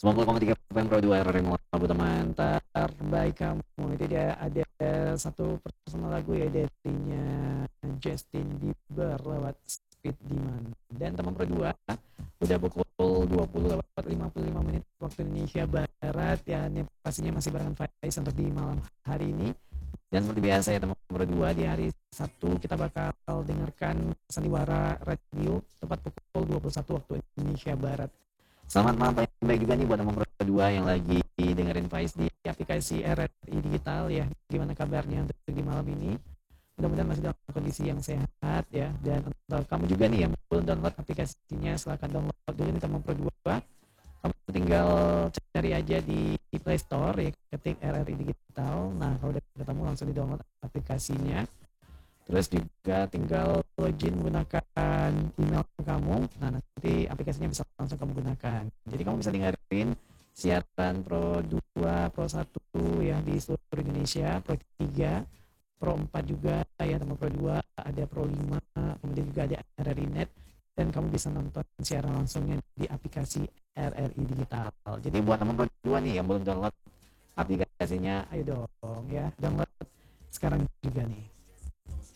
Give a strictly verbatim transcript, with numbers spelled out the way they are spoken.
sembilan puluh koma tiga F M Pro dua R R I Labu teman terbaik kamu. Itu dia ada satu personal lagu ya darinya Justin Bieber lewat Speed Demon. Dan teman Pro dua udah pukul dua puluh lewat lima puluh lima menit waktu Indonesia Barat ya, yang pastinya masih barengan Faiz untuk di malam hari ini. Dan seperti biasa ya teman Pro dua, di hari Sabtu kita bakal dengarkan Sandiwara Radio tepat pukul dua puluh satu waktu Indonesia Barat. Selamat malam paling baik juga nih buat teman Pro dua yang lagi dengerin Faiz di aplikasi R R I Digital ya. Gimana kabarnya untuk di malam ini? Mudah-mudahan masih dalam kondisi yang sehat ya. Dan untuk kamu juga nih yang belum download aplikasinya, silahkan download dulu nih teman Pro dua. Kamu tinggal cari aja di Play Store ya, ketik R R I Digital. Nah kalau udah ketemu langsung di download aplikasinya. Terus juga tinggal login menggunakan email kamu. Nah nanti aplikasinya bisa langsung kamu gunakan. Jadi kamu bisa dengerin siaran Pro dua, Pro satu ya di seluruh Indonesia, Pro tiga, Pro empat juga ya teman Pro dua, ada Pro lima, kemudian juga ada R R I Net, dan kamu bisa nonton siaran langsungnya di aplikasi R R I Digital. Jadi buat teman Pro dua nih yang belum download aplikasinya, ayo dong ya, download sekarang juga nih.